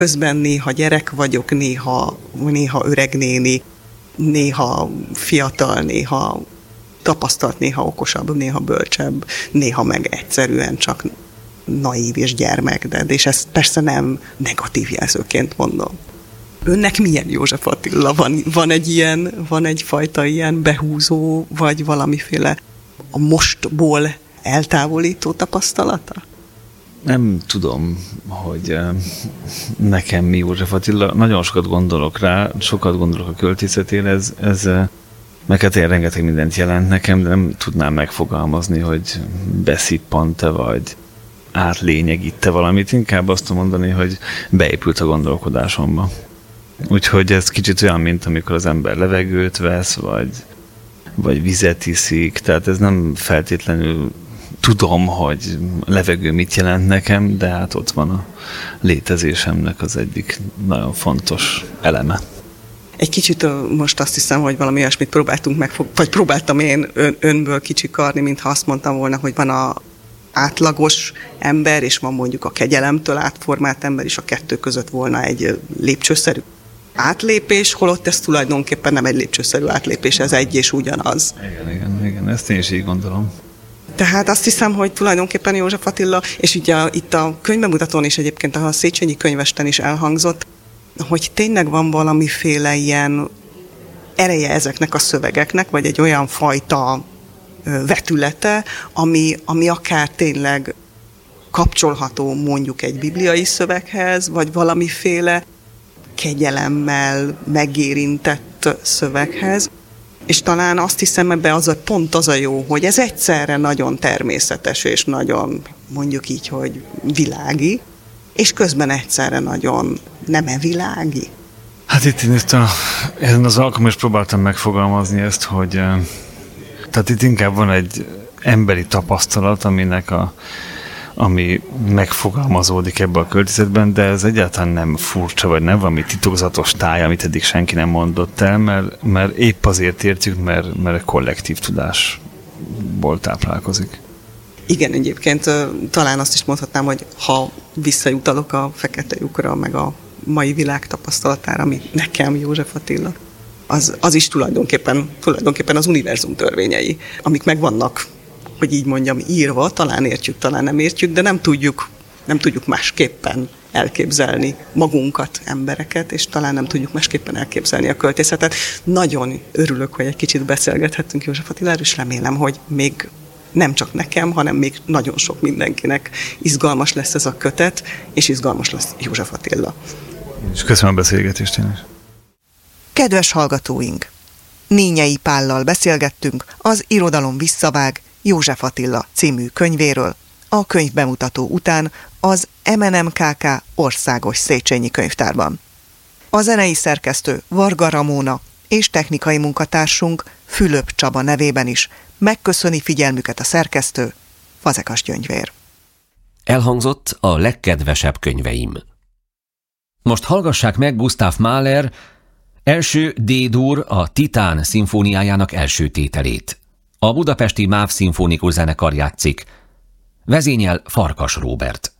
Közben néha gyerek vagyok, néha öreg néni, néha fiatal, néha tapasztalt, néha okosabb, néha bölcsebb, néha meg egyszerűen csak naív és gyermek, és ezt persze nem negatív jelzőként mondom. Önnek milyen József Attila? Van egyfajta ilyen behúzó, vagy valamiféle a mostból eltávolító tapasztalata? Nem tudom, hogy nekem mi József Attila. Nagyon sokat gondolok rá, sokat gondolok a költészetére, ez meg hát én rengeteg mindent jelent nekem, de nem tudnám megfogalmazni, hogy beszippant-e, vagy átlényegít-e valamit. Inkább azt mondani, hogy beépült a gondolkodásomba. Úgyhogy ez kicsit olyan, mint amikor az ember levegőt vesz, vagy vizet iszik, tehát ez nem feltétlenül tudom, hogy levegő mit jelent nekem, de hát ott van a létezésemnek az egyik nagyon fontos eleme. Egy kicsit most azt hiszem, hogy valami olyasmit próbáltam én önből kicsikarni, mintha azt mondtam volna, hogy van a átlagos ember, és van mondjuk a kegyelemtől átformált ember, és a kettő között volna egy lépcsőszerű átlépés, holott ez tulajdonképpen nem egy lépcsőszerű átlépés, ez egy és ugyanaz. Igen, ezt én is így gondolom. Tehát azt hiszem, hogy tulajdonképpen József Attila, és ugye itt a könyvbemutatón is egyébként a Széchenyi Könyvesten is elhangzott, hogy tényleg van valamiféle ilyen ereje ezeknek a szövegeknek, vagy egy olyan fajta vetülete, ami akár tényleg kapcsolható mondjuk egy bibliai szöveghez, vagy valamiféle kegyelemmel megérintett szöveghez. És talán azt hiszem, ebben pont az a jó, hogy ez egyszerre nagyon természetes, és nagyon, mondjuk így, hogy világi, és közben egyszerre nagyon nem-e világi? Hát itt én ezen az alkalommal is próbáltam megfogalmazni ezt, hogy tehát itt inkább van egy emberi tapasztalat, ami megfogalmazódik ebbe a költészetben, de ez egyáltalán nem furcsa, vagy nem valami titokzatos táj, amit eddig senki nem mondott el, mert épp azért értjük, mert kollektív tudásból táplálkozik. Igen, egyébként talán azt is mondhatnám, hogy ha visszajutalok a fekete lyukra, meg a mai világ tapasztalatára, ami nekem József Attila, az is tulajdonképpen az univerzum törvényei, amik megvannak, hogy így mondjam, írva, talán értjük, talán nem értjük, de nem tudjuk másképpen elképzelni magunkat, embereket, és talán nem tudjuk másképpen elképzelni a költészetet. Nagyon örülök, hogy egy kicsit beszélgethettünk József Attiláról, és remélem, hogy még nem csak nekem, hanem még nagyon sok mindenkinek izgalmas lesz ez a kötet, és izgalmas lesz József Attila. És köszönöm a beszélgetést én is. Kedves hallgatóink! Nényei Pállal beszélgettünk az Irodalom visszavág József Attila című könyvéről, a könyvbemutató után az MNMKK Országos Széchenyi Könyvtárban. A zenei szerkesztő Varga Ramóna és technikai munkatársunk Fülöp Csaba nevében is megköszöni figyelmüket a szerkesztő, Fazekas Gyöngyvér. Elhangzott a legkedvesebb könyveim. Most hallgassák meg Gustav Mahler első D-dur a Titán szimfóniájának első tételét. A budapesti MÁV szimfonikus zenekar játszik. Vezényel Farkas Róbert.